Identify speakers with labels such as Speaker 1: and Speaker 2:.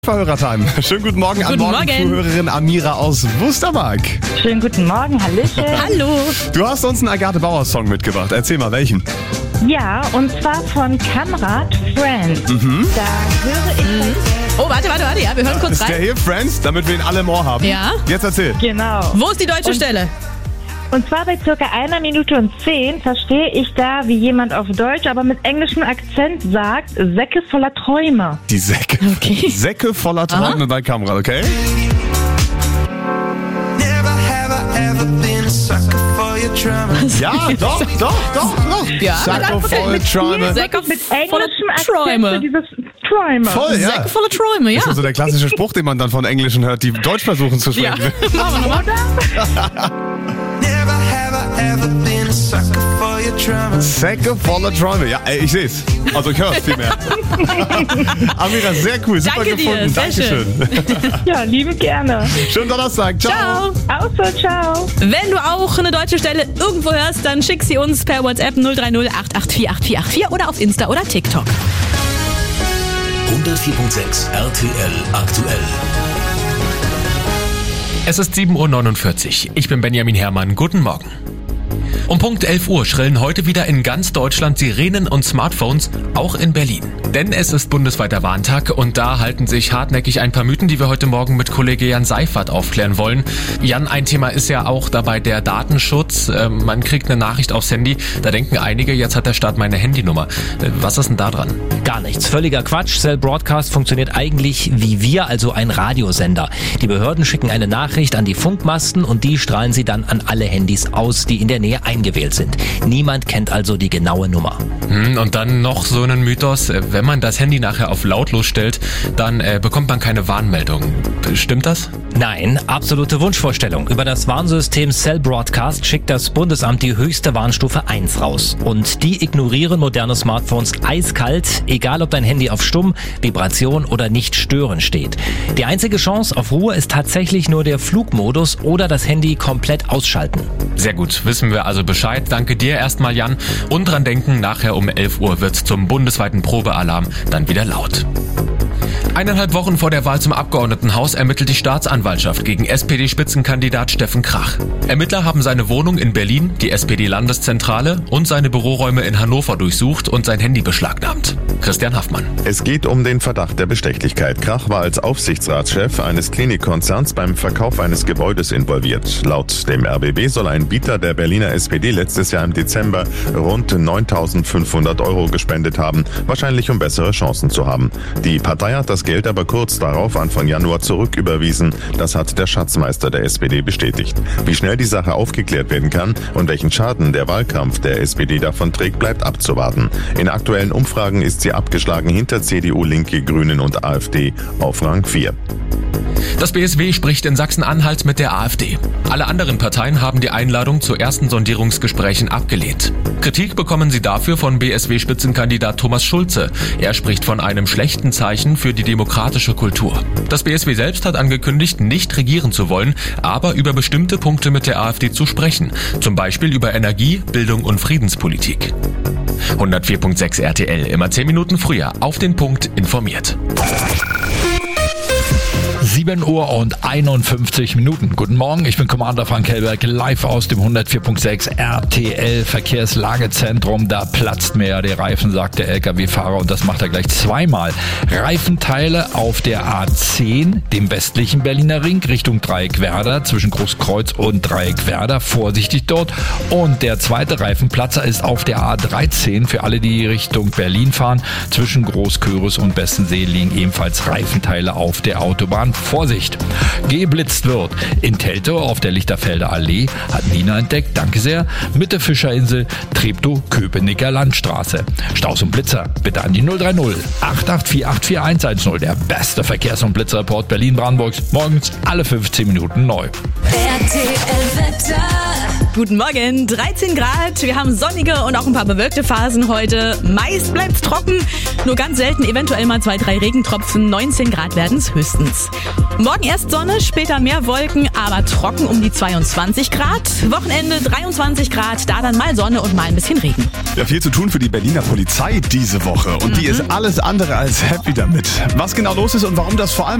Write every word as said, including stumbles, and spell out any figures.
Speaker 1: Verhörertime. Schönen guten Morgen
Speaker 2: Guten
Speaker 1: an
Speaker 2: Morgen.
Speaker 1: Zuhörerin Amira aus Wustermark.
Speaker 3: Schönen guten Morgen, Hallöchen.
Speaker 2: Hallo.
Speaker 1: Du hast uns einen Agathe Bauer Song mitgebracht. Erzähl mal, welchen?
Speaker 3: Ja, und zwar von Kamrat Friend.
Speaker 1: Mhm.
Speaker 3: Da höre ich...
Speaker 2: Oh, warte, warte, warte. Ja, wir hören kurz
Speaker 1: Ist der
Speaker 2: rein.
Speaker 1: hier Friends, damit wir ihn alle im Ohr haben?
Speaker 2: Ja.
Speaker 1: Jetzt erzähl.
Speaker 3: Genau.
Speaker 2: Wo ist die deutsche Stelle?
Speaker 3: Und zwar bei circa einer Minute und zehn verstehe ich da, wie jemand auf Deutsch, aber mit englischem Akzent sagt, Säcke voller Träume.
Speaker 1: Die Säcke.
Speaker 2: Okay.
Speaker 1: Säcke voller Träume bei Kamera, okay? Ja, doch, doch, doch, doch.
Speaker 2: Ja.
Speaker 1: Säcke voller Träume.
Speaker 2: Säcke
Speaker 3: Mit englischem Akzent
Speaker 2: Träume.
Speaker 3: so dieses Träume.
Speaker 1: Voll, ja.
Speaker 2: Säcke voller Träume, ja.
Speaker 1: Das ist so der klassische Spruch, den man dann von Englischen hört, die Deutsch versuchen zu
Speaker 2: Ja,
Speaker 1: sprechen.
Speaker 2: machen wir nochmal.
Speaker 1: Säcke voller Träume. Ja, ey, ich seh's. Also ich hör's viel mehr. Amira, sehr cool. Super
Speaker 2: Danke dir,
Speaker 1: gefunden.
Speaker 2: sehr
Speaker 1: Dankeschön.
Speaker 3: Ja, liebe gerne.
Speaker 1: Schönen Donnerstag. Ciao.
Speaker 2: Ciao.
Speaker 3: Auch so, ciao.
Speaker 2: Wenn du auch eine deutsche Stelle irgendwo hörst, dann schick sie uns per WhatsApp null drei null acht acht vier acht vier acht vier oder auf Insta oder TikTok.
Speaker 4: hundertvier Komma sechs R T L aktuell.
Speaker 5: Es ist sieben Uhr neunundvierzig. Ich bin Benjamin Herrmann. Guten Morgen. Um Punkt elf Uhr schrillen heute wieder in ganz Deutschland Sirenen und Smartphones, auch in Berlin. Denn es ist bundesweiter Warntag und da halten sich hartnäckig ein paar Mythen, die wir heute Morgen mit Kollege Jan Seifert aufklären wollen. Jan, ein Thema ist ja auch dabei der Datenschutz. Äh, man kriegt eine Nachricht aufs Handy, da denken einige, jetzt hat der Staat meine Handynummer. Äh, was ist denn da dran?
Speaker 6: Gar nichts. Völliger Quatsch. Cell Broadcast funktioniert eigentlich wie wir, also ein Radiosender. Die Behörden schicken eine Nachricht an die Funkmasten und die strahlen sie dann an alle Handys aus, die in der Nähe eingewählt sind. Niemand kennt also die genaue Nummer.
Speaker 5: Hm, und dann noch so einen Mythos, äh, wenn man das Handy nachher auf lautlos stellt, dann äh, bekommt man keine Warnmeldung. Stimmt das?
Speaker 6: Nein, absolute Wunschvorstellung. Über das Warnsystem Cell Broadcast schickt das Bundesamt die höchste Warnstufe eins raus. Und die ignorieren moderne Smartphones eiskalt, egal ob dein Handy auf Stumm, Vibration oder nicht stören steht. Die einzige Chance auf Ruhe ist tatsächlich nur der Flugmodus oder das Handy komplett ausschalten.
Speaker 5: Sehr gut, wissen wir also Bescheid. Danke dir erstmal, Jan. Und dran denken, nachher um elf Uhr wird zum bundesweiten Probealarm dann wieder laut. Eineinhalb Wochen vor der Wahl zum Abgeordnetenhaus ermittelt die Staatsanwaltschaft gegen S P D-Spitzenkandidat Steffen Krach. Ermittler haben seine Wohnung in Berlin, die S P D-Landeszentrale und seine Büroräume in Hannover durchsucht und sein Handy beschlagnahmt. Christian Haffmann.
Speaker 7: Es geht um den Verdacht der Bestechlichkeit. Krach war als Aufsichtsratschef eines Klinikkonzerns beim Verkauf eines Gebäudes involviert. Laut dem R B B soll ein Bieter der Berliner S P D letztes Jahr im Dezember rund neuntausendfünfhundert Euro gespendet haben, wahrscheinlich um bessere Chancen zu haben. Die Partei hat das Geld aber kurz darauf, Anfang Januar, zurücküberwiesen. Das hat der Schatzmeister der S P D bestätigt. Wie schnell die Sache aufgeklärt werden kann und welchen Schaden der Wahlkampf der S P D davon trägt, bleibt abzuwarten. In aktuellen Umfragen ist sie abgeschlagen hinter C D U, Linke, Grünen und AfD auf Rang vier.
Speaker 5: Das B S W spricht in Sachsen-Anhalt mit der AfD. Alle anderen Parteien haben die Einladung zu ersten Sondierungsgesprächen abgelehnt. Kritik bekommen sie dafür von B S W-Spitzenkandidat Thomas Schulze. Er spricht von einem schlechten Zeichen für die demokratische Kultur. Das B S W selbst hat angekündigt, nicht regieren zu wollen, aber über bestimmte Punkte mit der AfD zu sprechen. Zum Beispiel über Energie, Bildung und Friedenspolitik. hundertvier Komma sechs R T L, immer zehn Minuten früher, auf den Punkt informiert.
Speaker 8: sieben Uhr und einundfünfzig Minuten. Guten Morgen, ich bin Commander Frank Hellberg, live aus dem hundertvier Komma sechs R T L Verkehrslagezentrum. Da platzt mir ja der Reifen, sagt der L K W-Fahrer, und das macht er gleich zweimal. Reifenteile auf der A zehn, dem westlichen Berliner Ring, Richtung Dreieckwerder, zwischen Großkreuz und Dreieckwerder. Vorsichtig dort. Und der zweite Reifenplatzer ist auf der A dreizehn, für alle, die Richtung Berlin fahren. Zwischen Großköris und Bestensee liegen ebenfalls Reifenteile auf der Autobahn. Vorsicht! Geblitzt wird. In Teltow auf der Lichterfelder Allee hat Nina entdeckt, danke sehr, Mitte Fischerinsel, Treptow-Köpenicker Landstraße. Staus und Blitzer, bitte an die null drei null acht acht vier acht vier eins eins null. Der beste Verkehrs- und Blitzreport Berlin-Brandenburgs. Morgens alle fünfzehn Minuten neu.
Speaker 2: R T L-Wetter. Guten Morgen, dreizehn Grad. Wir haben sonnige und auch ein paar bewölkte Phasen heute. Meist bleibt's trocken, nur ganz selten eventuell mal zwei, drei Regentropfen. neunzehn Grad werden es höchstens. Morgen erst Sonne, später mehr Wolken, aber trocken um die zweiundzwanzig Grad. Wochenende dreiundzwanzig Grad, da dann mal Sonne und mal ein bisschen Regen.
Speaker 1: Ja, viel zu tun für die Berliner Polizei diese Woche. Und die ist alles andere als happy damit. Was genau los ist und warum das vor allem